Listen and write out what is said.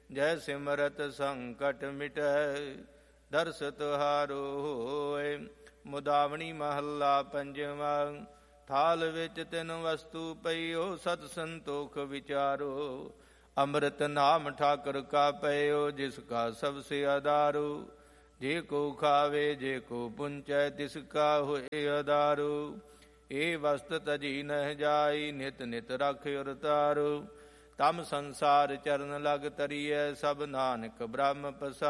ਜੈ ਸਿਮਰਤ ਸੰਕਟ ਮਿਟੈ, ਦਰਸ ਤੁਹਾਰੋ ਹੋਏ। ਮੁਦਾਵਣੀ ਮਹੱਲਾ ਪੰਜਵਾਂ। ਥਾਲ ਵਿੱਚ ਤਿੰਨ ਵਸਤੂ ਪਈਓ, ਸਤ ਸੰਤੋਖ ਵਿਚਾਰੋ। ਅੰਮ੍ਰਿਤ ਨਾਮ ਠਾਕੁਰ ਕਾ ਪਇਓ, ਜਿਸ ਕਾ ਸਭ ਸੇ ਆਧਾਰੋ। ਜੇ ਕੋ ਖਾਵੇ ਜੇ ਕੋ ਪੁੰਚੈ, ਤਿਸ ਕਾ ਹੋਏ ਆਧਾਰੋ। ਇਹ ਵਸਤ ਤਜੀ ਨਹਿ ਜਾਈ, ਨਿਤ ਨਿਤ ਰਖ ਉਰ ਤਾਰੋ। ਤਮ ਸੰਸਾਰ ਚਰਨ ਲਗ ਤਰੀਐ, ਸਭ ਨਾਨਕ ਬ੍ਰਹਮ ਪਸਾਰੋ।